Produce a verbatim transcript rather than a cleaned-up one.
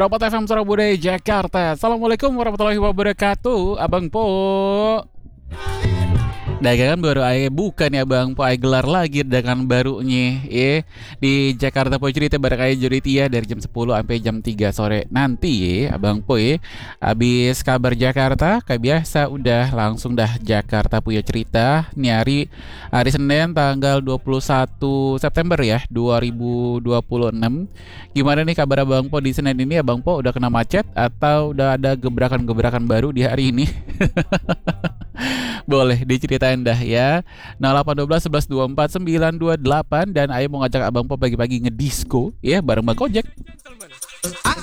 Robot F M Surabaya Jakarta. Assalamualaikum warahmatullahi wabarakatuh, Abang Po. Dagangan baru aja bukan ya Bang Po, aja gelar lagi dagangan barunya ya di Jakarta Po cerita bareng aja Juritia dari jam sepuluh sampai jam tiga sore nanti ya Abang Po ya. Habis kabar Jakarta kayak biasa udah langsung dah Jakarta punya cerita nih hari hari Senin tanggal dua puluh satu September ya dua ribu dua puluh enam. Gimana nih kabar Abang Po di Senin ini? Abang Po udah kena macet atau udah ada gebrakan-gebrakan baru di hari ini? Boleh diceritain dah ya. nol delapan satu dua satu satu dua empat sembilan dua delapan dan ayo mau ngajak Abang Po pagi-pagi ngedisco ya bareng Bang Kojek.